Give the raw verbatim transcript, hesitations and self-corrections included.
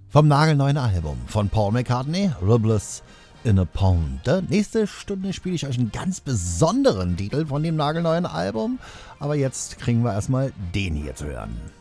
Vom nagelneuen Album von Paul McCartney, Ribbles in a Pond. Nächste Stunde spiele ich euch einen ganz besonderen Titel von dem nagelneuen Album. Aber jetzt kriegen wir erstmal den hier zu hören.